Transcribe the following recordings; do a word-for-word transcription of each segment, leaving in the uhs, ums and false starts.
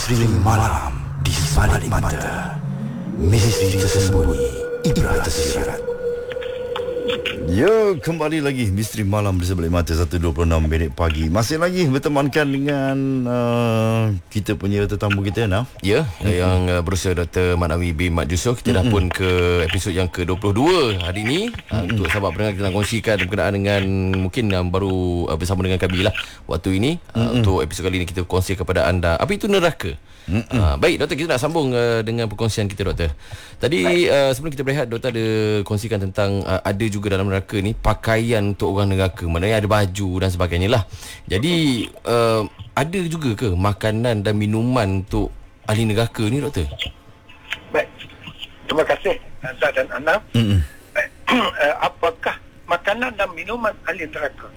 Misteri malam di sebalik mata. Misteri tersembunyi, ibrah tersirat. Ya, kembali lagi Misteri Malam di Sebalik Mata, satu dua puluh enam minit pagi. Masih lagi bertemankan dengan uh, kita punya tetamu kita, Naf. Ya, mm-hmm. yang uh, berusia Doktor Maknawi bin Mat Yusof. Kita mm-hmm. dah pun ke episod yang ke dua puluh dua hari ini. mm-hmm. uh, Untuk sahabat pendengar, kita nak kongsikan berkenaan dengan mungkin yang baru uh, bersama dengan kami lah waktu ini. uh, mm-hmm. Untuk episod kali ini kita kongsi kepada anda apa itu neraka. Mm-hmm. Uh, baik Doktor, kita nak sambung uh, dengan perkongsian kita, Doktor. Tadi uh, sebelum kita berehat, Doktor ada kongsikan tentang uh, ada juga dalam neraka ni pakaian untuk orang neraka, maknanya ada baju dan sebagainya lah. Jadi uh, ada juga ke makanan dan minuman untuk ahli neraka ni, Doktor? Baik, terima kasih Azhar dan Anam. Mm-hmm. Baik. Apakah makanan dan minuman ahli neraka?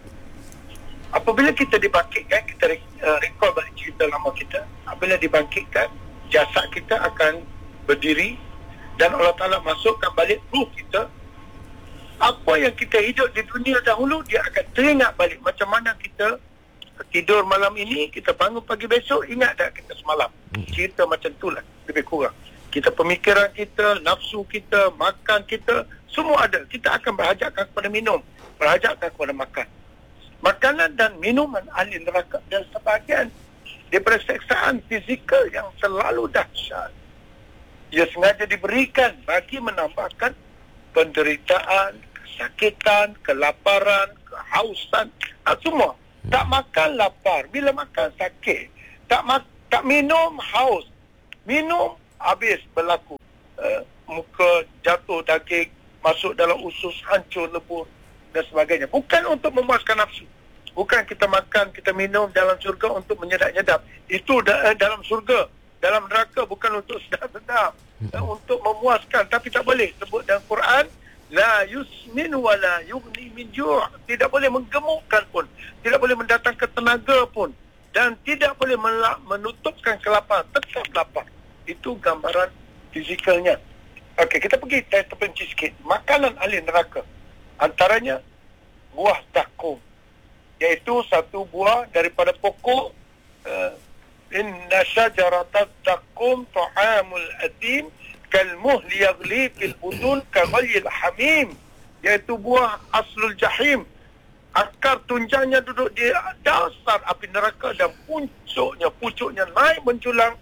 Apabila kita dibangkitkan, kita uh, recall balik cerita lama kita. Apabila dibangkitkan, jasad kita akan berdiri dan Allah Ta'ala masukkan balik ruh kita. Apa yang kita hidup di dunia dahulu, dia akan teringat balik. Macam mana kita tidur malam ini, kita bangun pagi besok, ingat tak kita semalam. Cerita macam itulah, lebih kurang. Kita pemikiran kita, nafsu kita, makan kita, semua ada. Kita akan berhajatkan kepada minum, berhajatkan kepada makan. Makanan dan minuman ahli neraka dan sebahagian daripada seksaan fizikal yang selalu dahsyat. Ia sengaja diberikan bagi menambahkan penderitaan, kesakitan, kelaparan, kehausan, semua. Tak makan lapar, bila makan sakit. Tak mak- tak minum haus. Minum habis berlaku. Uh, muka jatuh daging, masuk dalam usus, hancur lebur dan sebagainya. Bukan untuk memuaskan nafsu. Bukan kita makan, kita minum dalam syurga untuk menyedap-nyedap. Itu da- dalam syurga. Dalam neraka bukan untuk sedap-sedap. Uh, untuk memuaskan. Tapi tak boleh. Sebut dalam Quran, la yusmin wa la yughni min ju'. Tidak boleh menggemukkan pun. Tidak boleh mendatangkan tenaga pun. Dan tidak boleh menutupkan kelaparan. Tetap lapar. Itu gambaran fizikalnya. Okey, kita pergi terperinci sikit. Makanan ahli neraka. Antaranya buah zakum, iaitu satu buah daripada pokok uh, inna syajaratat zakum ta'amul atim kalmuhli yaghli fil butun kaghalyil hamim, iaitu buah aslul jahim. Akar tunjangnya duduk di dasar api neraka dan puncuknya pucuknya naik menjulang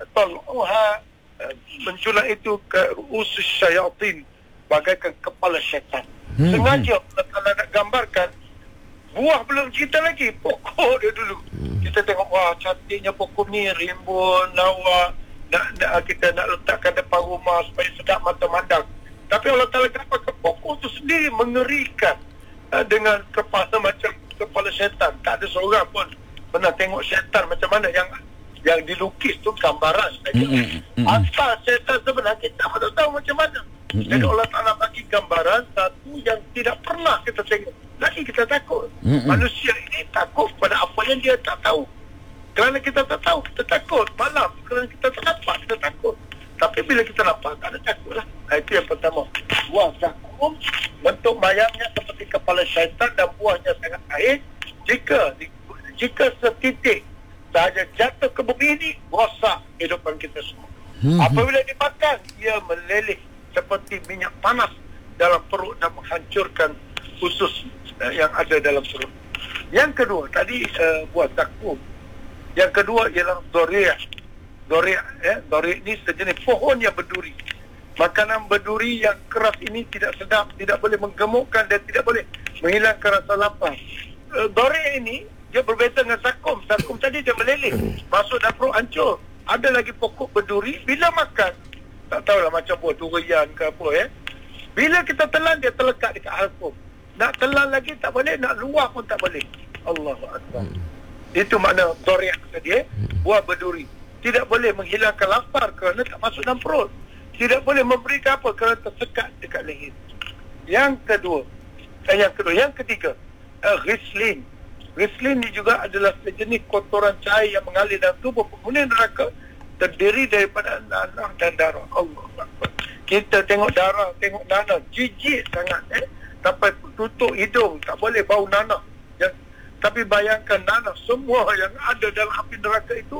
tal'uha, uh, menjulang itu ke ru'usus syayatin, bagaikan kepala syaitan. Hmm. Sengaja kalau nak gambarkan buah, belum cerita lagi pokok dia dulu. Hmm. Kita tengok, wah cantiknya pokok ni, rimbun, lawa, nak, nak, kita nak letakkan depan rumah supaya sedap mata mandang. Tapi Allah Ta'ala gambarkan pokok tu sendiri mengerikan, uh, dengan kepala macam kepala syaitan. Tak ada seorang pun pernah tengok syaitan macam mana. Yang yang dilukis tu gambaran saja. Mm-hmm. Asal syaitan sebenarnya kita tak tahu macam mana. Mm-hmm. Jadi Allah Ta'ala bagi gambaran satu yang tidak pernah kita tengok. Lagi kita takut. Mm-hmm. Manusia ini takut pada apa yang dia tak tahu. Kerana kita tak tahu, kita takut. Malam, kerana kita tak nampak, kita takut. Tapi bila kita nampak, tak ada takut lah. Itu yang pertama. Buah zakum, bentuk mayangnya seperti kepala syaitan dan buahnya sangat air. Jika jika setitik sahaja jatuh ke bumi ini, rosak kehidupan kita semua. Mm-hmm. Apabila dimakan, ia meleleh seperti minyak panas dalam perut dan menghancurkan usus uh, yang ada dalam perut. Yang kedua, tadi uh, buah zakum. Yang kedua ialah dori'. Dori' eh, dori' ni sejenis pohon yang berduri. Makanan berduri yang keras ini tidak sedap, tidak boleh menggemukkan dan tidak boleh menghilangkan rasa lapar. Uh, dori' ini dia berbeza dengan zakum. Zakum tadi dia meleleh, masuk dalam perut, hancur. Ada lagi pokok berduri, bila makan, tak tahulah macam buah durian ke apa ya. Bila kita telan, dia terlekat dekat halkum. Nak telan lagi tak boleh, nak luah pun tak boleh. Allahu Akbar. Hmm. Itu makna doriak tadi eh? Buah berduri. Tidak boleh menghilangkan lapar kerana tak masuk dalam perut. Tidak boleh memberikan apa kerana tersekat dekat leher. Yang kedua, eh, yang kedua, yang ketiga, uh, Rislin. Rislin ni juga adalah sejenis kotoran cair yang mengalir dalam tubuh penghuni neraka, terdiri daripada nanah dan darah. Allah Akbar. Kita tengok darah, tengok nanah, jijik sangat eh. Sampai tutup hidung, tak boleh bau nanah. Yang, tapi bayangkan nanah, semua yang ada dalam api neraka itu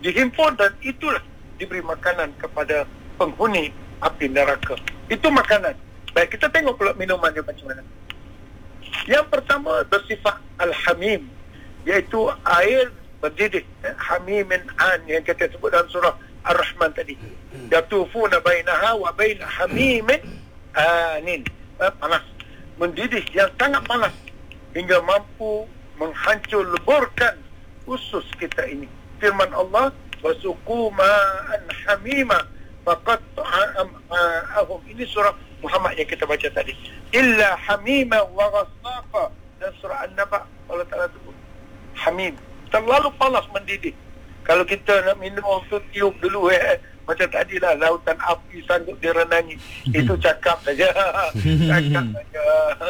dihimpun dan itulah diberi makanan kepada penghuni api neraka. Itu makanan. Baik, kita tengok pula minumannya macam mana. Yang pertama bersifat al-hamim, iaitu air berdidih, hamimin an yang kita sebut dalam surah Ar-Rahman tadi. Yatufuna bainaha wa baina hamimin anin, panas, mendidih yang sangat panas hingga mampu menghancur leburkan usus kita ini. Firman Allah, wasuqu ma'an hamima faqad ta'ahum. Ini surah Muhammad yang kita baca tadi. Illa hamima wa ghassaqa. Dan surah An-Naba Allah Ta'ala sebut hamim, terlalu panas mendidih. Kalau kita nak minum tu tiup dulu eh, macam tadi lah, lautan api sanggup direnangi. Itu cakap saja. Cakap saja.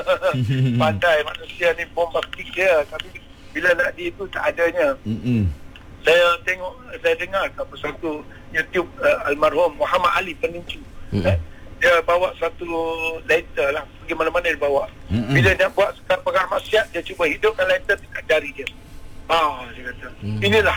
Pandai manusia ni, bombastik dia. Tapi bila nak di itu tak adanya. Mm-mm. Saya tengok, saya dengar apa satu YouTube uh, almarhum Muhammad Ali Penincu. Eh, dia bawa satu lighter lah, pergi mana-mana dia bawa. Mm-mm. Bila dia buat perkara maksiat, dia cuba hidupkan lighter dekat jari dia. Ah, dia kata, mm. inilah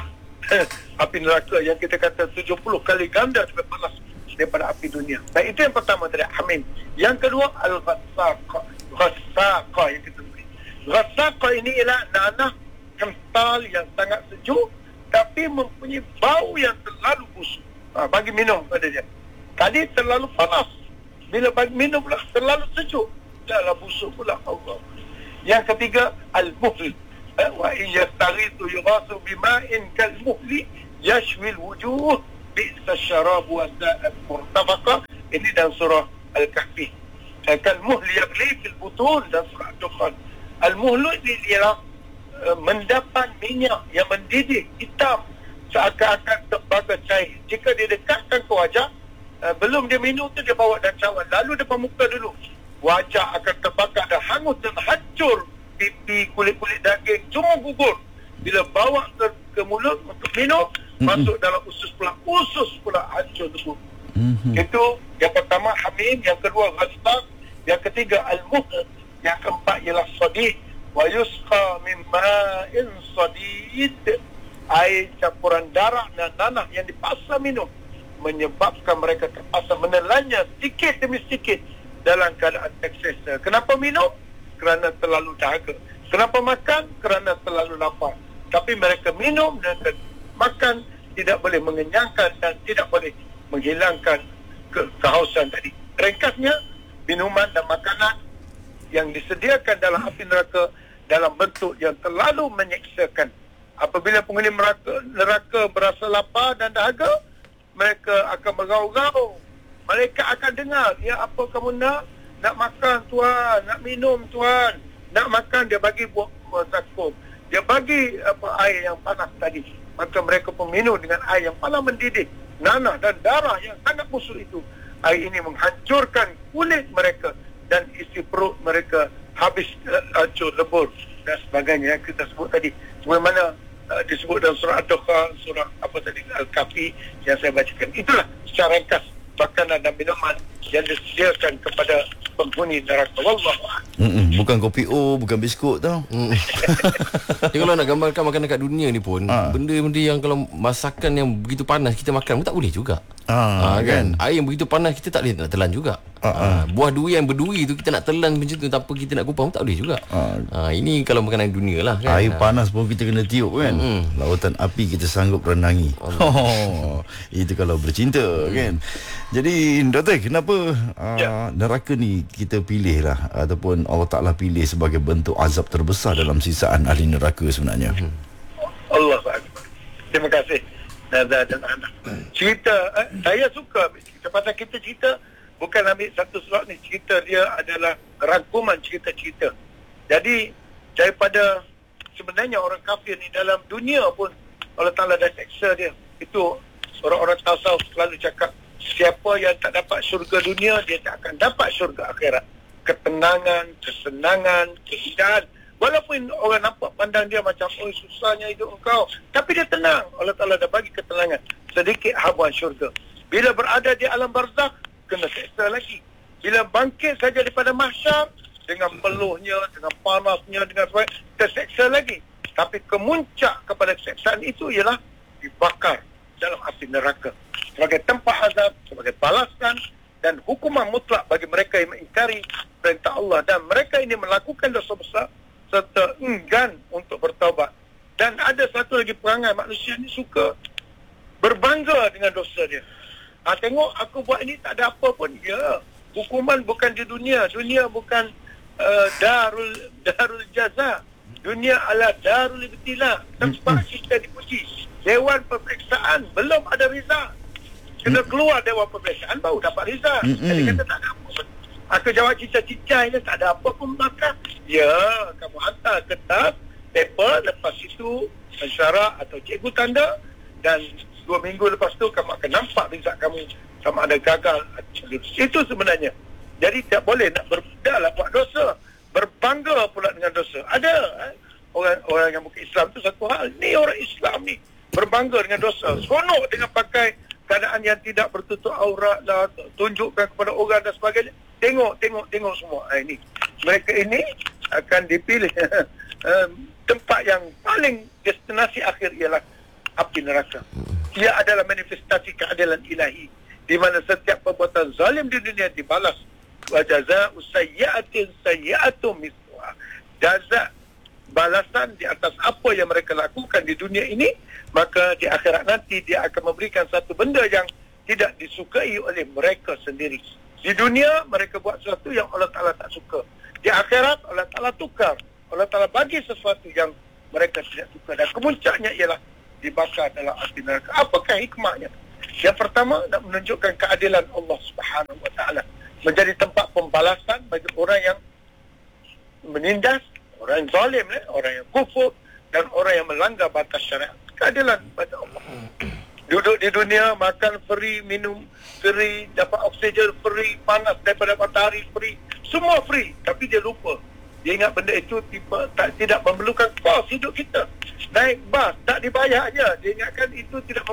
api neraka yang kita kata tujuh puluh kali ganda lebih panas daripada api dunia. Baik, itu yang pertama tadi, hamim. Yang kedua, al-ghassaqa. Ghassaqa yang kita beri. Ghassaqa ini ialah nanah kental yang sangat sejuk tapi mempunyai bau yang terlalu busuk. Ha, bagi minum pada dia. Tadi terlalu panas, bila bagi minum pula terlalu sejuk, dahlah busuk pula. Allah. Yang ketiga, al-muhl. Wa iyastaghitu yughasu bima'in kalmuhli yashwi alwujuh bi'sa syarab wa sa'at murtafaqa. Ini dalam surah Al-Kahfi. Kalmuhli yaghli fil butun dan surah Ad-Dukhan. Al-muhlu ini ialah uh, mendapat minyak yang mendidih hitam seakan-akan terbaga cair. Jika dia dekatkan ke wajah, uh, belum dia minum tu dia bawa dan cawan, lalu depan muka dulu, wajah akan terbakar dan hangus dan hancur. Pipi, kulit-kulit daging cuma gugur. Bila bawa ke, ke mulut untuk minum, mm-hmm. masuk dalam usus pula, usus pula hancur tersebut. Mm-hmm. Itu yang pertama hamim, yang kedua ghasbaq, yang ketiga al-muh, yang keempat ialah sadid. Wa yusqa min ma'in sadid, air campuran darah dan nanah yang dipaksa minum, menyebabkan mereka terpaksa menelannya sedikit demi sedikit dalam keadaan terseksa. Kenapa minum? Kerana terlalu dahaga. Kenapa makan? Kerana terlalu lapar. Tapi mereka minum dan makan tidak boleh mengenyangkan dan tidak boleh menghilangkan ke- kehausan tadi. Ringkasnya, minuman dan makanan yang disediakan dalam api neraka dalam bentuk yang terlalu menyeksakan. Apabila penghuni neraka, neraka berasa lapar dan dahaga, mereka akan bergaul-gaul. Mereka akan dengar, ya apa kamu nak? Nak makan tuan, nak minum tuan, nak makan, dia bagi buah, buah zakum, dia bagi apa air yang panas tadi. Maka mereka pun minum dengan air yang panas mendidih, nanah dan darah yang sangat busuk itu. Air ini menghancurkan kulit mereka dan isi perut mereka habis uh, hancur lebur dan sebagainya yang kita sebut tadi. Sebagaimana uh, disebut dalam surah Ad-Dukhan, surah apa tadi, Al-Kahfi yang saya bacakan. Itulah secara ringkas makanan dan minuman yang disediakan kepada penghuni neraka. Wallahu a'lam. Bukan kopi O, bukan biskut tau. Jadi kalau nak gambarkan makanan kat dunia ni pun, ha. benda-benda yang kalau masakan yang begitu panas kita makan pun tak boleh juga. Ha, ha, kan? Air yang begitu panas kita tak boleh nak telan juga. Ha, ha. Buah duri yang berduri tu kita nak telan macam tu tanpa kita nak kupang pun tak boleh juga. Ha. Ha, ini kalau makanan dunia lah kan. Air panas pun kita kena tiup kan. Mm-hmm. Lautan api kita sanggup renangi. Oh, itu kalau bercinta mm. kan. Jadi doktor, kenapa uh, ya. neraka ni kita pilih lah, ataupun Allah Ta'ala pilih sebagai bentuk azab terbesar dalam sisaan ahli neraka sebenarnya? Hmm. Allah Akbar. Terima kasih Nazar dan Anak. Cerita eh, saya suka cerita pasal kita cerita, bukan ambil satu surat ni, cerita dia adalah rangkuman cerita-cerita. Jadi daripada sebenarnya orang kafir ni dalam dunia pun Allah Ta'ala dah seksa dia. Itu orang-orang tasawuf selalu cakap, siapa yang tak dapat syurga dunia, dia tak akan dapat syurga akhirat. Ketenangan, kesenangan, keindahan. Walaupun orang nampak pandang dia macam, oh susahnya hidup engkau, tapi dia tenang. Allah Ta'ala dah bagi ketenangan. Sedikit habuan syurga. Bila berada di alam barzakh, kena seksa lagi. Bila bangkit saja daripada mahsyar, dengan peluhnya, dengan panasnya, dengan sebagainya, terseksa lagi. Tapi kemuncak kepada keseksaan itu ialah dibakar dalam api neraka sebagai tempat azab, sebagai balasan dan hukuman mutlak bagi mereka yang mengingkari perintah Allah, dan mereka ini melakukan dosa besar serta enggan untuk bertaubat. Dan ada satu lagi perangai manusia ni suka berbangga dengan dosa dia. Ha, tengok aku buat ini tak ada apa pun. Ya, hukuman bukan di dunia. Dunia bukan uh, darul darul jaza. Dunia adalah darul ibtila, tempat kita dipuji. Dewan peperiksaan belum ada result. Kena keluar dewan peperiksaan baru dapat result. Mm-mm. Jadi kata tak ada apa pun. Aku jawab cicai-cicai ni tak ada apa pun maka. Ya, kamu hantar kertas, paper, lepas itu pensyarah atau cikgu tanda, dan dua minggu lepas tu kamu akan nampak result kamu sama ada gagal. Itu sebenarnya. Jadi tak boleh nak berbudaklah buat dosa, berbangga pula dengan dosa. Ada eh? orang orang yang bukan Islam tu satu hal. Ni orang Islam ni berbangga dengan dosa, seronok dengan pakai keadaan yang tidak bertutup aurat lah, tunjukkan kepada orang dan sebagainya. Tengok, tengok, tengok semua. Ha, ini mereka ini akan dipilih tempat yang paling destinasi akhir ialah api neraka. Ia adalah manifestasi keadilan ilahi, di mana setiap perbuatan zalim di dunia dibalas. Wa jazaa'u sayyi'atin sayyi'atun mithluha. Jaza, balasan di atas apa yang mereka lakukan di dunia ini, maka di akhirat nanti dia akan memberikan satu benda yang tidak disukai oleh mereka sendiri. Di dunia mereka buat sesuatu yang Allah Ta'ala tak suka. Di akhirat Allah Ta'ala tukar. Allah Ta'ala bagi sesuatu yang mereka tidak suka. Dan kemuncaknya ialah dibakar dalam api neraka. Apakah hikmahnya? Yang pertama, nak menunjukkan keadilan Allah Subhanahu Wa Ta'ala, menjadi tempat pembalasan bagi orang yang menindas, orang yang zalim, orang yang kufur, dan orang yang melanggar batas syariat. Keadilan pada Allah. Duduk di dunia, makan free, minum free, dapat oksigen free, panas daripada matahari free, semua free. Tapi dia lupa, dia ingat benda itu tiba, tak, tidak memerlukan kos hidup kita. Naik bas tak dibayar je, dia ingatkan itu tidak